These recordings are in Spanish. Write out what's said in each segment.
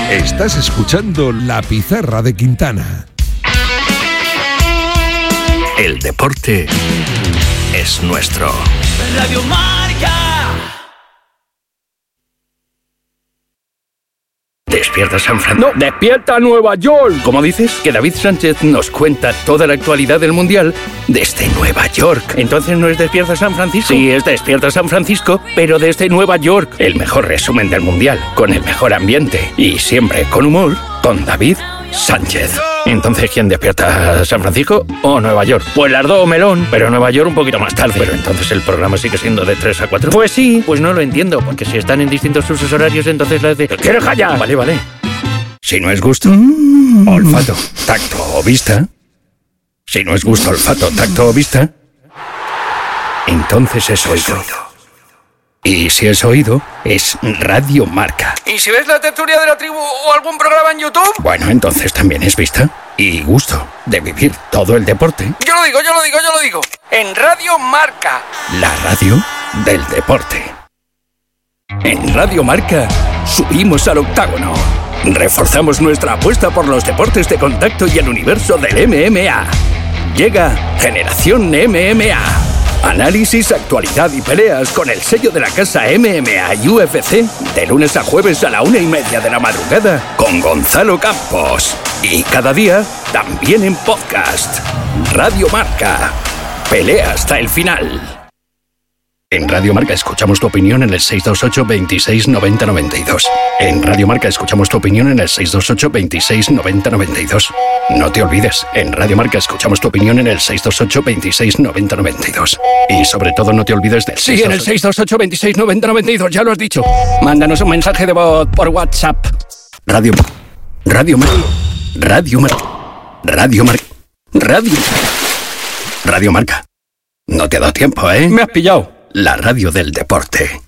Estás escuchando La Pizarra de Quintana. El deporte es nuestro. Radio Marca. ¿Despierta San Francisco? ¡No! ¡Despierta Nueva York! ¿Cómo dices? Que David Sánchez nos cuenta toda la actualidad del Mundial desde Nueva York. ¿Entonces no es Despierta San Francisco? Sí, es Despierta San Francisco, pero desde Nueva York. El mejor resumen del Mundial, con el mejor ambiente y siempre con humor, con David Sánchez. Entonces, ¿quién despierta? ¿San Francisco o Nueva York? Pues las dos, melón, pero Nueva York un poquito más tarde. Pero entonces el programa sigue siendo de 3 a 4. Pues sí, pues no lo entiendo, porque si están en distintos usos horarios, entonces la de... ¿Quieres callar? Vale. Si no es gusto, olfato, tacto o vista. Si no es gusto, olfato, tacto o vista, entonces es oído. Y si es oído, es Radio Marca. ¿Y si ves la tertulia de la tribu o algún programa en YouTube? Bueno, entonces también es vista y gusto de vivir todo el deporte. Yo lo digo. En Radio Marca. La radio del deporte. En Radio Marca subimos al octágono. Reforzamos nuestra apuesta por los deportes de contacto y el universo del MMA. Llega Generación MMA. Análisis, actualidad y peleas con el sello de la casa MMA y UFC de lunes a jueves a la 1:30 de la madrugada con Gonzalo Campos. Y cada día también en podcast. Radio Marca. Pelea hasta el final. En Radio Marca escuchamos tu opinión en el 628 26 90 92. En Radio Marca escuchamos tu opinión en el 628 26 90 92. No te olvides, en Radio Marca escuchamos tu opinión en el 628 26 90 92. Y sobre todo no te olvides del 628... Sí, en el 628 26 90 92, ya lo has didicho. Mándanos un mensaje de voz por WhatsApp. Radio Marca. No te ha dado tiempo, ¿eh? Me has pillado. La radio del deporte.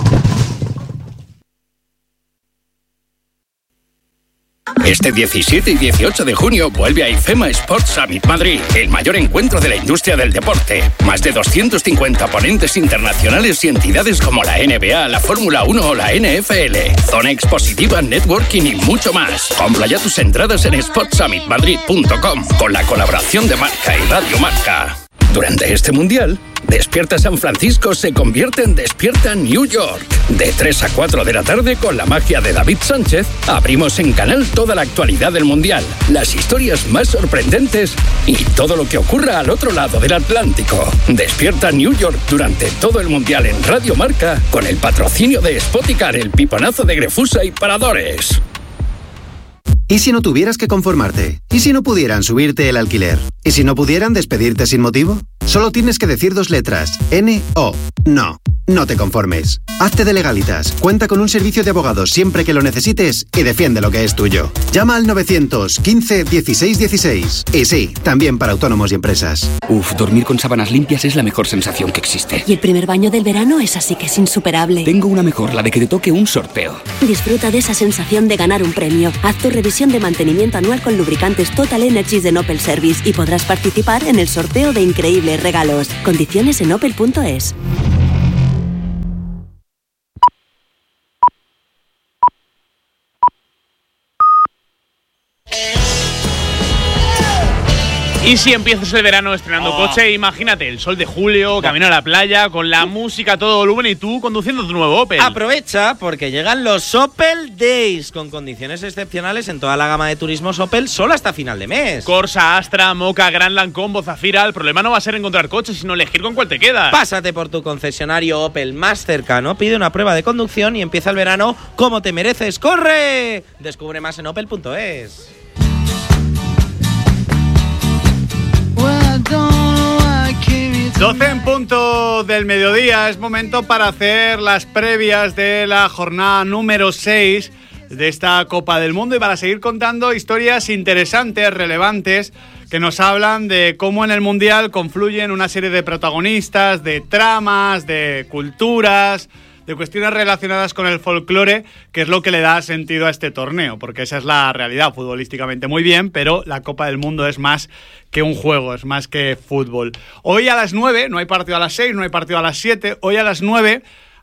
Este 17 y 18 de junio vuelve a IFEMA Sports Summit Madrid, el mayor encuentro de la industria del deporte. Más de 250 ponentes internacionales y entidades como la NBA, la Fórmula 1 o la NFL. Zona expositiva, networking y mucho más. Compra ya tus entradas en sportsummitmadrid.com con la colaboración de Marca y Radio Marca. Durante este Mundial, Despierta San Francisco se convierte en Despierta New York. De 3 a 4 de la tarde, con la magia de David Sánchez, abrimos en canal toda la actualidad del Mundial, las historias más sorprendentes y todo lo que ocurra al otro lado del Atlántico. Despierta New York durante todo el Mundial en Radio Marca, con el patrocinio de Spoticar, el piponazo de Grefusa y Paradores. ¿Y si no tuvieras que conformarte? ¿Y si no pudieran subirte el alquiler? ¿Y si no pudieran despedirte sin motivo? Solo tienes que decir 2 letras. N-O. No. No te conformes. Hazte de Legalitas. Cuenta con un servicio de abogados siempre que lo necesites y defiende lo que es tuyo. Llama al 915 16 16. Y sí, también para autónomos y empresas. Dormir con sábanas limpias es la mejor sensación que existe. Y el primer baño del verano es así que es insuperable. Tengo una mejor, la de que te toque un sorteo. Disfruta de esa sensación de ganar un premio. Haz tu revisión de mantenimiento anual con lubricantes Total Energies de Opel Service y podrás participar en el sorteo de increíbles regalos. Condiciones en opel.es. Y si empiezas el verano estrenando coche, imagínate, el sol de julio, camino a la playa, con la música a todo volumen y tú conduciendo tu nuevo Opel. Aprovecha porque llegan los Opel Days, con condiciones excepcionales en toda la gama de turismos Opel, solo hasta final de mes. Corsa, Astra, Moka, Grandland, Combo, Zafira. El problema no va a ser encontrar coches, sino elegir con cuál te quedas. Pásate por tu concesionario Opel más cercano, pide una prueba de conducción y empieza el verano como te mereces. ¡Corre! Descubre más en opel.es. 12 en punto del mediodía, es momento para hacer las previas de la jornada número 6 de esta Copa del Mundo y para seguir contando historias interesantes, relevantes, que nos hablan de cómo en el Mundial confluyen una serie de protagonistas, de tramas, de culturas, de cuestiones relacionadas con el folclore, que es lo que le da sentido a este torneo, porque esa es la realidad, futbolísticamente muy bien, pero la Copa del Mundo es más que un juego, es más que fútbol. Hoy a las 9, no hay partido a las 6, no hay partido a las 7, hoy a las 9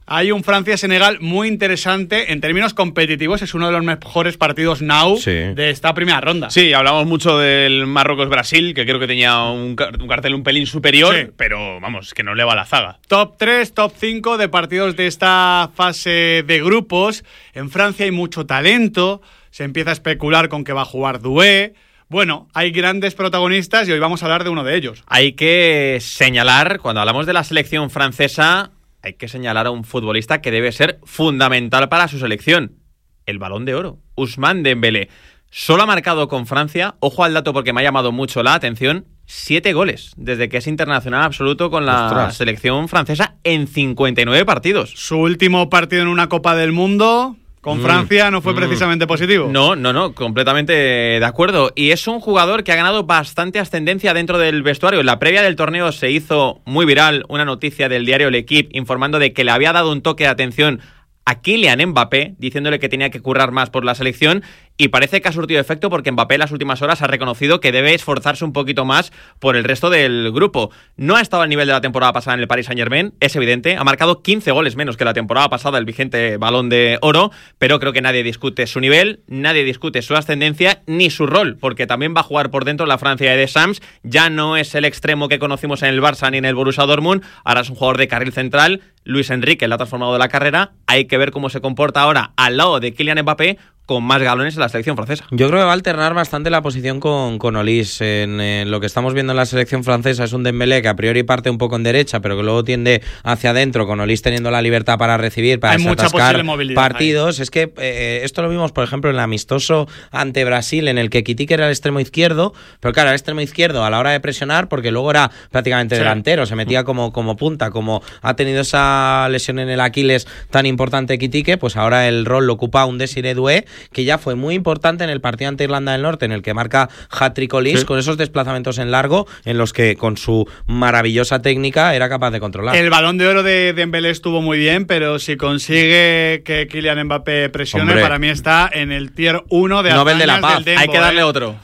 Hay un Francia-Senegal muy interesante en términos competitivos. Es uno de los mejores partidos now de esta primera ronda. Sí, hablamos mucho del Marruecos-Brasil, que creo que tenía un cartel un pelín superior, pero vamos, que no le va la zaga. Top 3, top 5 de partidos de esta fase de grupos. En Francia hay mucho talento. Se empieza a especular con que va a jugar Doué. Bueno, hay grandes protagonistas y hoy vamos a hablar de uno de ellos. Hay que señalar, cuando hablamos de la selección francesa, hay que señalar a un futbolista que debe ser fundamental para su selección. El Balón de Oro, Ousmane Dembélé. Solo ha marcado con Francia, ojo al dato porque me ha llamado mucho la atención, 7 goles desde que es internacional absoluto con la selección francesa en 59 partidos. Su último partido en una Copa del Mundo con Francia no fue precisamente positivo. No, completamente de acuerdo. Y es un jugador que ha ganado bastante ascendencia dentro del vestuario. En la previa del torneo se hizo muy viral una noticia del diario L'Equipe informando de que le había dado un toque de atención a Kylian Mbappé, diciéndole que tenía que currar más por la selección, y parece que ha surtido efecto porque Mbappé en las últimas horas ha reconocido que debe esforzarse un poquito más por el resto del grupo. No ha estado al nivel de la temporada pasada en el Paris Saint-Germain, es evidente, ha marcado 15 goles menos que la temporada pasada el vigente Balón de Oro, pero creo que nadie discute su nivel, nadie discute su ascendencia, ni su rol, porque también va a jugar por dentro la Francia de Deschamps, ya no es el extremo que conocimos en el Barça ni en el Borussia Dortmund, ahora es un jugador de carril central. Luis Enrique le ha transformado de la carrera, hay que ver cómo se comporta ahora al lado de Kylian Mbappé, con más galones en la selección francesa. Yo creo que va a alternar bastante la posición con Olís. En lo que estamos viendo en la selección francesa es un Dembélé que a priori parte un poco en derecha, pero que luego tiende hacia adentro, con Olís teniendo la libertad para recibir, para desatascar partidos. Ahí. Es que esto lo vimos, por ejemplo, en el amistoso ante Brasil, en el que Kitik era el extremo izquierdo, pero claro, el extremo izquierdo a la hora de presionar, porque luego era prácticamente delantero, se metía como punta, como ha tenido esa lesión en el Aquiles tan importante Kitik, pues ahora el rol lo ocupa un Désiré Doué, que ya fue muy importante en el partido ante Irlanda del Norte, en el que marca hat-trick Olís, con esos desplazamientos en largo, en los que con su maravillosa técnica era capaz de controlar. El Balón de Oro de Dembélé estuvo muy bien, pero si consigue que Kylian Mbappé presione, para mí está en el tier 1 de Nobel de la Paz. Dembo, hay que darle otro.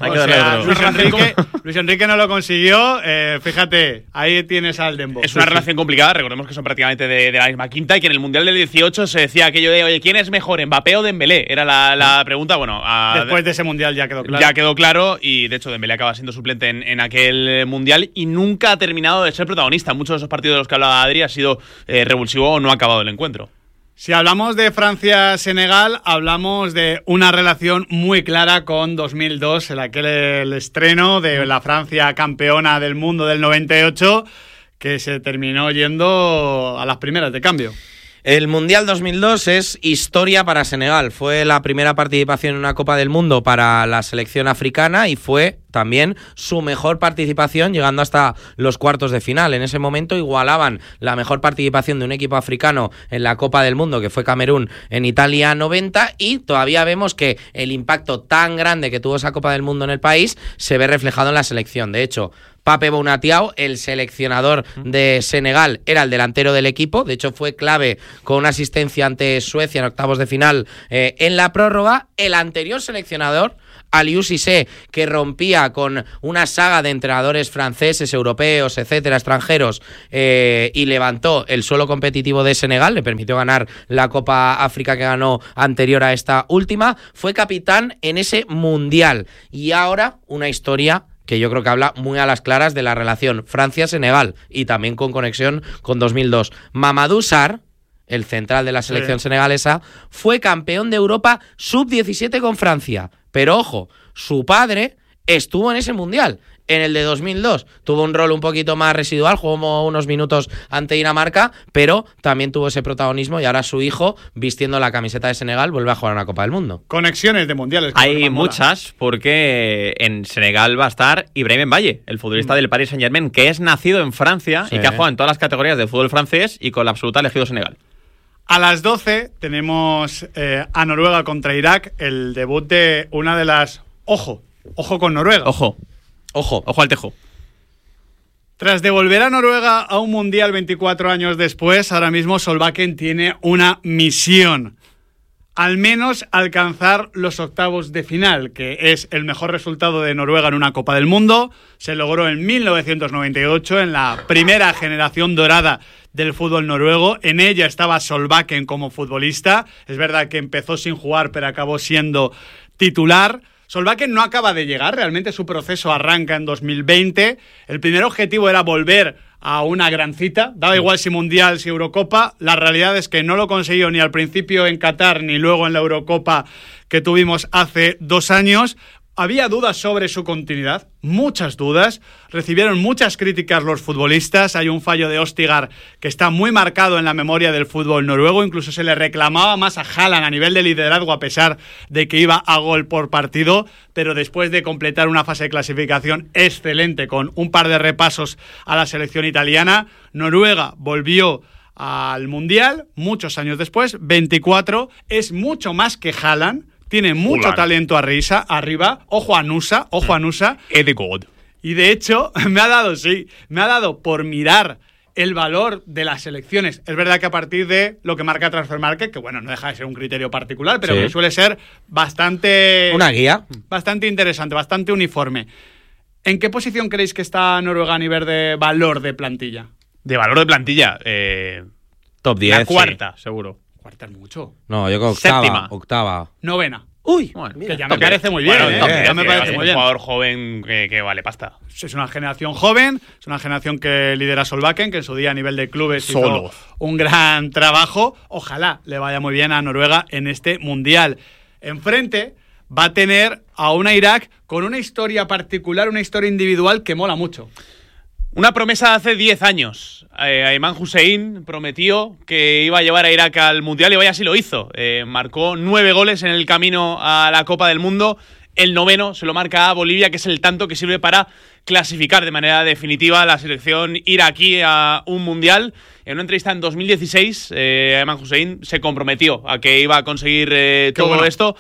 Luis Enrique no lo consiguió. Fíjate, ahí tienes al Dembo. Es una relación complicada, recordemos que son prácticamente de la misma quinta, y que en el Mundial del 18 se decía aquello de, oye, ¿quién es mejor, Mbappé o Dembélé? Era la pregunta, bueno... Después de ese Mundial ya quedó claro. Ya quedó claro, y de hecho Dembélé acaba siendo suplente en aquel Mundial y nunca ha terminado de ser protagonista. Muchos de esos partidos de los que hablaba Adri ha sido revulsivo o no ha acabado el encuentro. Si hablamos de Francia-Senegal, hablamos de una relación muy clara con 2002, en el estreno de la Francia campeona del mundo del 98, que se terminó yendo a las primeras de cambio. El Mundial 2002 es historia para Senegal. Fue la primera participación en una Copa del Mundo para la selección africana y fue también su mejor participación, llegando hasta los cuartos de final. En ese momento igualaban la mejor participación de un equipo africano en la Copa del Mundo, que fue Camerún, en Italia 90, y todavía vemos que el impacto tan grande que tuvo esa Copa del Mundo en el país se ve reflejado en la selección. De hecho, Pape Bounatiao, el seleccionador de Senegal, era el delantero del equipo. De hecho, fue clave con una asistencia ante Suecia en octavos de final en la prórroga. El anterior seleccionador, Aliou Cissé, que rompía con una saga de entrenadores franceses, europeos, etcétera, extranjeros, y levantó el suelo competitivo de Senegal, le permitió ganar la Copa África que ganó anterior a esta última, fue capitán en ese Mundial. Y ahora una historia que yo creo que habla muy a las claras de la relación Francia-Senegal y también con conexión con 2002. Mamadou Sarr, el central de la selección senegalesa, fue campeón de Europa sub-17 con Francia. Pero ojo, su padre estuvo en ese Mundial, en el de 2002. Tuvo un rol un poquito más residual, jugó unos minutos ante Dinamarca, pero también tuvo ese protagonismo y ahora su hijo, vistiendo la camiseta de Senegal, vuelve a jugar una Copa del Mundo. Conexiones de mundiales. Hay muchas, porque en Senegal va a estar Ibrahim Mbaye, el futbolista del Paris Saint-Germain, que es nacido en Francia y que ha jugado en todas las categorías del fútbol francés y con la absoluta elegido Senegal. A las 12 tenemos a Noruega contra Irak, el debut de una de las... Ojo con Noruega. Ojo al tejo. Tras devolver a Noruega a un mundial 24 años después, ahora mismo Solbakken tiene una misión. Al menos alcanzar los octavos de final, que es el mejor resultado de Noruega en una Copa del Mundo. Se logró en 1998, en la primera generación dorada del fútbol noruego. En ella estaba Solbakken como futbolista. Es verdad que empezó sin jugar, pero acabó siendo titular. Solbakken no acaba de llegar, realmente su proceso arranca en 2020. El primer objetivo era volver a una gran cita, daba igual si Mundial, si Eurocopa. La realidad es que no lo consiguió ni al principio en Qatar, ni luego en la Eurocopa que tuvimos hace 2 años. Había dudas sobre su continuidad, muchas dudas. Recibieron muchas críticas los futbolistas. Hay un fallo de Østigard que está muy marcado en la memoria del fútbol noruego. Incluso se le reclamaba más a Haaland a nivel de liderazgo, a pesar de que iba a gol por partido. Pero después de completar una fase de clasificación excelente, con un par de repasos a la selección italiana, Noruega volvió al Mundial muchos años después, 24. Es mucho más que Haaland. Tiene mucho talento arriba. Ojo a Nusa. Eddie God. Y de hecho, me ha dado por mirar el valor de las selecciones. Es verdad que a partir de lo que marca Transfer Market, que bueno, no deja de ser un criterio particular, pero que suele ser bastante... una guía. Bastante interesante, bastante uniforme. ¿En qué posición creéis que está Noruega a nivel de valor de plantilla? De valor de plantilla, top 10. La cuarta, seguro. Cuarta es mucho. No, yo creo que octava. Novena. Uy, bueno, que ya me parece muy bien. Ya me parece muy bien. Un jugador joven que vale pasta. Es una generación joven, es una generación que lidera Solbakken, que en su día a nivel de clubes hizo un gran trabajo. Ojalá le vaya muy bien a Noruega en este Mundial. Enfrente va a tener a una Irak con una historia particular, una historia individual que mola mucho. Una promesa de hace 10 años. Ayman Hussein prometió que iba a llevar a Irak al Mundial y vaya si lo hizo. Marcó 9 goles en el camino a la Copa del Mundo. El 9º se lo marca a Bolivia, que es el tanto que sirve para clasificar de manera definitiva a la selección iraquí a un Mundial. En una entrevista en 2016, Ayman Hussein se comprometió a que iba a conseguir todo esto.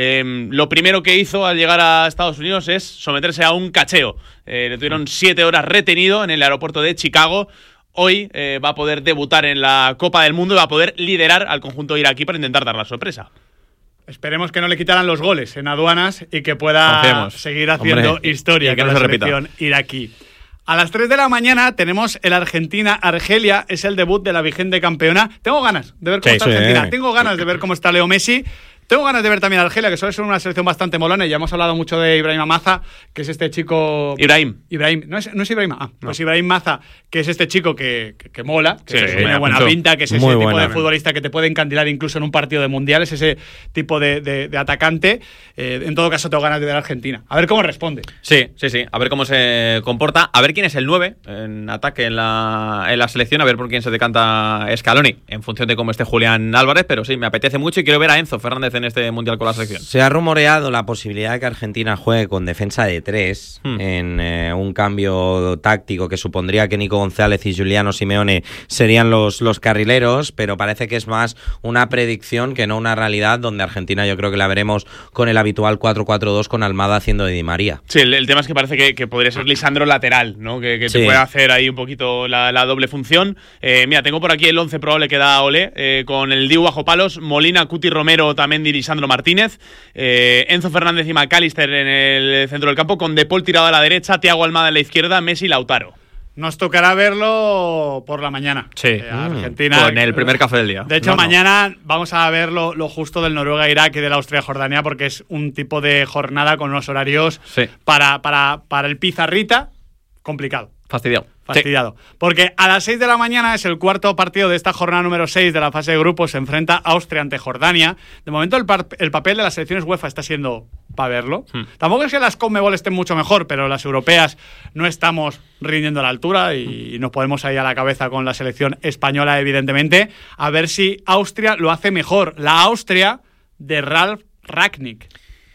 Lo primero que hizo al llegar a Estados Unidos es someterse a un cacheo. Le tuvieron 7 horas retenido en el aeropuerto de Chicago. Hoy va a poder debutar en la Copa del Mundo y va a poder liderar al conjunto iraquí para intentar dar la sorpresa. Esperemos que no le quitaran los goles en aduanas y que pueda seguir haciendo historia con la selección iraquí. A las 3 de la mañana tenemos el Argentina-Argelia, es el debut de la vigente campeona. Tengo ganas de ver cómo está Argentina, tengo ganas de ver cómo está Leo Messi. Tengo ganas de ver también a Argelia, que suele ser una selección bastante molona. Y ya hemos hablado mucho de Ibrahim Maza, que es este chico... Ibrahim. No es Ibrahim. Pues Ibrahim Maza, que es este chico que mola, que tiene buena mucho. Pinta, que es ese tipo de futbolista que te puede encandilar incluso en un partido de mundial. Es ese tipo de atacante. En todo caso, tengo ganas de ver a Argentina. A ver cómo responde. Sí. A ver cómo se comporta. A ver quién es el 9 en ataque en la selección. A ver por quién se decanta Scaloni, en función de cómo esté Julián Álvarez. Pero sí, me apetece mucho y quiero ver a Enzo Fernández en este Mundial con la selección. Se ha rumoreado la posibilidad de que Argentina juegue con defensa de 3 en un cambio táctico que supondría que Nico González y Giuliano Simeone serían los carrileros, pero parece que es más una predicción que no una realidad, donde Argentina yo creo que la veremos con el habitual 4-4-2 con Almada haciendo de Di María. Sí, el tema es que parece que podría ser Lisandro lateral, ¿no? Que te puede hacer ahí un poquito la doble función. Mira, tengo por aquí el 11 probable que da Ole, con el Diu bajo palos, Molina, Cuti, Romero, Otamendi, Lisandro Martínez, Enzo Fernández y McAllister en el centro del campo, con De Paul tirado a la derecha, Thiago Almada en la izquierda, Messi, Lautaro. Nos tocará verlo por la mañana. Sí, Argentina. Con el primer café del día. De hecho, mañana vamos a ver lo justo del Noruega-Irak y del Austria-Jordania, porque es un tipo de jornada con unos horarios para el pizarrita complicado. Fastidiado. Porque a las 6 de la mañana es el cuarto partido de esta jornada número 6 de la fase de grupos. Se enfrenta Austria ante Jordania. De momento el papel de las selecciones UEFA está siendo para verlo. Tampoco es que las Conmebol estén mucho mejor, pero las europeas no estamos rindiendo a la altura y nos podemos ir a la cabeza con la selección española, evidentemente. A ver si Austria lo hace mejor. La Austria de Ralf Rangnick.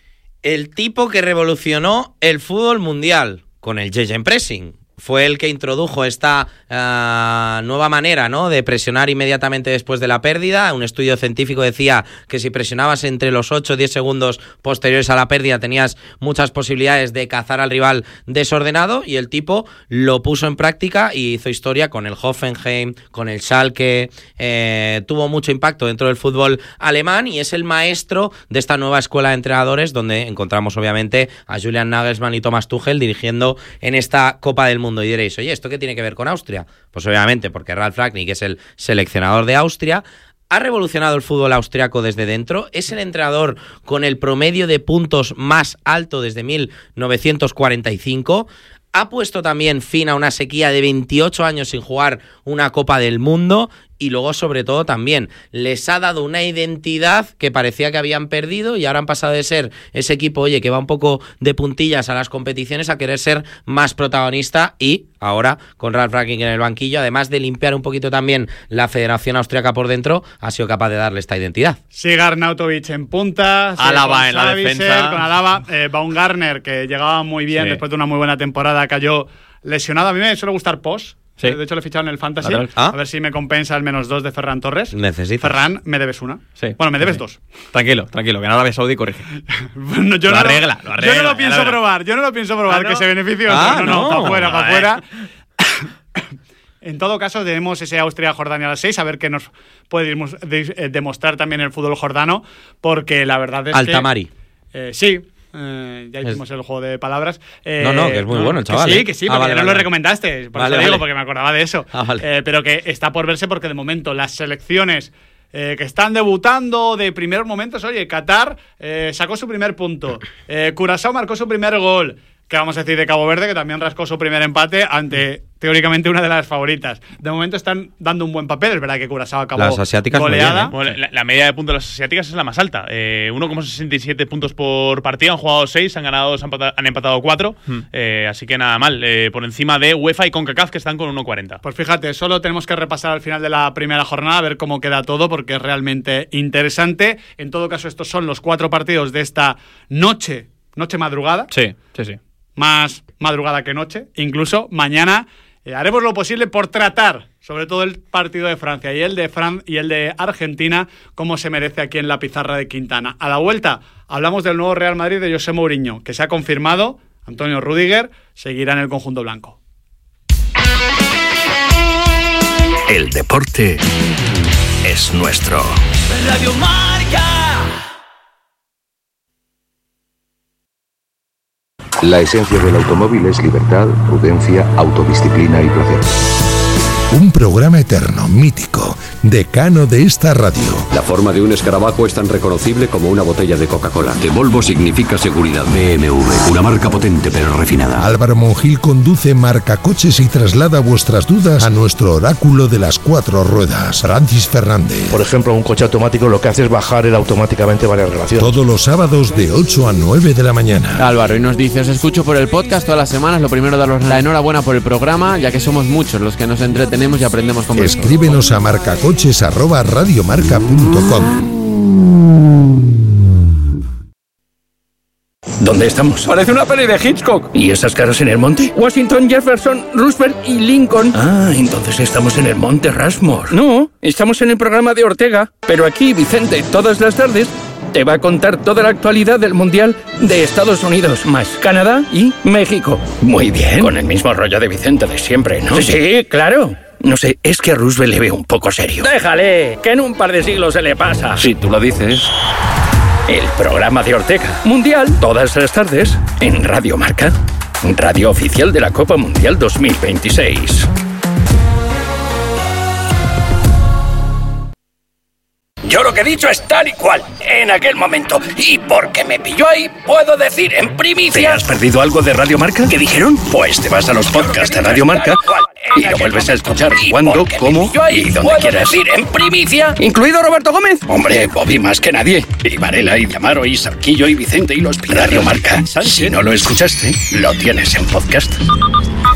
El tipo que revolucionó el fútbol mundial con el Gegenpressing. Fue el que introdujo esta nueva manera, ¿no?, de presionar inmediatamente después de la pérdida. Un estudio científico decía que si presionabas entre los 8 o 10 segundos posteriores a la pérdida tenías muchas posibilidades de cazar al rival desordenado, y el tipo lo puso en práctica y hizo historia con el Hoffenheim, con el Schalke. Tuvo mucho impacto dentro del fútbol alemán y es el maestro de esta nueva escuela de entrenadores, donde encontramos obviamente a Julian Nagelsmann y Thomas Tuchel dirigiendo en esta Copa del Mundo. mundo. Y diréis, oye, ¿esto qué tiene que ver con Austria? Pues obviamente porque Ralf Rangnick es el seleccionador de Austria. Ha revolucionado el fútbol austriaco desde dentro. Es el entrenador con el promedio de puntos más alto desde 1945. Ha puesto también fin a una sequía de 28 años sin jugar una Copa del Mundo. Y luego, sobre todo, también les ha dado una identidad que parecía que habían perdido y ahora han pasado de ser ese equipo, oye, que va un poco de puntillas a las competiciones a querer ser más protagonista. Y ahora, con Ralf Rangnick en el banquillo, además de limpiar un poquito también la Federación Austriaca por dentro, ha sido capaz de darle esta identidad. Sigue Arnautovic en punta, Alaba en la defensa. Con Alaba, Baumgartner, que llegaba muy bien después de una muy buena temporada, cayó lesionado. A mí me suele gustar Posch. Sí. De hecho, le he fichado en el Fantasy. A ver si me compensa el -2 de Ferran Torres. Necesito. Ferran, me debes una. Sí. Bueno, me debes dos. Tranquilo, que en Arabia Saudí corrige. Bueno, lo arregla. Yo no lo pienso probar. ¿No? Que se beneficie otro. No, para afuera. En todo caso, tenemos ese Austria-Jordania a las 6, a ver qué nos puede demostrar también el fútbol jordano, porque la verdad es Altamari. Que... sí. Ya hicimos el juego de palabras. No, que es muy bueno el chaval. Que sí, porque no lo recomendaste. Por eso digo, porque me acordaba de eso. Vale. Pero que está por verse porque de momento las selecciones que están debutando de primeros momentos, oye, Qatar sacó su primer punto. Curazao marcó su primer gol. ¿Qué vamos a decir de Cabo Verde, que también rascó su primer empate ante, teóricamente, una de las favoritas? De momento están dando un buen papel. Es verdad que Curazao acabó las asiáticas goleada. Bueno, la media de puntos de las asiáticas es la más alta. 1,67 puntos por partido. Han jugado 6, han ganado 2, han empatado 4. Así que nada mal. Por encima de UEFA y CONCACAF, que están con 1,40. Pues fíjate, solo tenemos que repasar al final de la primera jornada, a ver cómo queda todo, porque es realmente interesante. En todo caso, estos son los 4 partidos de esta noche-madrugada. Sí. Más madrugada que noche. Incluso mañana haremos lo posible por tratar, sobre todo el partido de Francia y el de Argentina, como se merece aquí en la pizarra de Quintana. A la vuelta hablamos del nuevo Real Madrid de José Mourinho, que se ha confirmado. Antonio Rüdiger seguirá en el conjunto blanco. El deporte es nuestro. Radio Marca. La esencia del automóvil es libertad, prudencia, autodisciplina y placer. Un programa eterno, mítico, decano de esta radio. La forma de un escarabajo es tan reconocible como una botella de Coca-Cola. De Volvo significa seguridad. BMW, una marca potente pero refinada. Álvaro Monjil conduce Marcacoches y traslada vuestras dudas a nuestro oráculo de las 4 ruedas, Francis Fernández. Por ejemplo, un coche automático lo que hace es bajar él automáticamente varias relaciones. Todos los sábados de 8 a 9 de la mañana. Álvaro, y nos dice, os escucho por el podcast todas las semanas. Lo primero, daros la enhorabuena por el programa, ya que somos muchos los que nos entretenemos y aprendemos con vosotros. Escríbenos a marcacoches@radiomarca.com. ¿Dónde estamos? Parece una peli de Hitchcock. ¿Y esas caras en el monte? Washington, Jefferson, Roosevelt y Lincoln. Ah, entonces estamos en el monte Rushmore. No, estamos en el programa de Ortega. Pero aquí, Vicente, todas las tardes te va a contar toda la actualidad del Mundial de Estados Unidos, más Canadá y México. Muy bien. Con el mismo rollo de Vicente de siempre, ¿no? Sí, claro. No sé, es que a Roosevelt le veo un poco serio. Déjale, que en un par de siglos se le pasa. Si tú lo dices. El programa de Ortega. Mundial. Todas las tardes en Radio Marca. Radio oficial de la Copa Mundial 2026. Yo lo que he dicho es tal y cual, en aquel momento. Y porque me pilló ahí, puedo decir en primicia... ¿Te has perdido algo de Radio Marca? ¿Qué dijeron? Pues te vas a los podcasts de Radio Marca y lo vuelves a escuchar cuando, cómo y donde quieras. Decir en primicia, incluido Roberto Gómez. Hombre, Bobby más que nadie. Y Varela, y Amaro, y Sarquillo, y Vicente, y los Radio Marca. Si no lo escuchaste, lo tienes en podcast.